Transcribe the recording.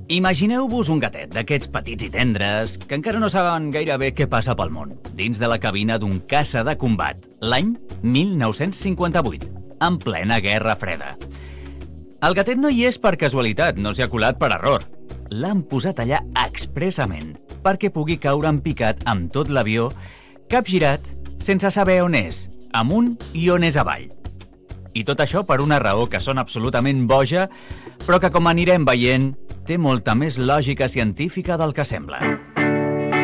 Imagineu-vos un gatet d'aquests petits i tendres que encara no saben gaire bé què passa pel món, dins de la cabina d'un caça de combat, l'any 1958, en plena Guerra Freda. El gatet no hi és per casualitat, no s'hi ha colat per error. L'han posat allà expressament perquè pugui caure en picat amb tot l'avió, capgirat, sense saber on és, amunt i on és avall. I tot això per una raó que sona absolutament boja, però que, com anirem veient, té molta més lògica científica del que sembla.